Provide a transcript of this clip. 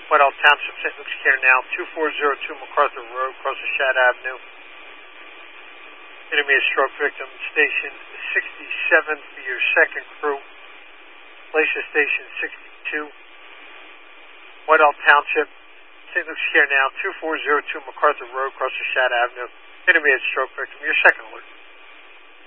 Whitehall Township, St. Luke's Care now, 2402 MacArthur Road, across the Shad Avenue. Intermediate stroke victim, station 67 for your second crew. Glacier Station 62. Whitehall Township, St. Luke's Care now, 2402 MacArthur Road, across the Shad Avenue. Intermediate stroke victim, your second alert.